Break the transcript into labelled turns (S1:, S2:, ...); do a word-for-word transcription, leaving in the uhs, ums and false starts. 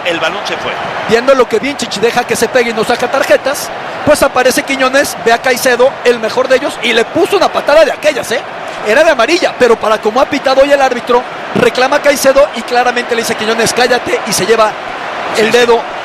S1: el balón se fue.
S2: Viendo lo que Vinicius deja que se pegue y no saca tarjetas, pues aparece Quiñones, ve a Caicedo, el mejor de ellos, y le puso una patada de aquellas, ¿eh? Era de amarilla, pero para como ha pitado hoy el árbitro, reclama a Caicedo y claramente le dice a Quiñones, cállate, y se lleva el
S1: Sí,
S2: dedo
S1: sí.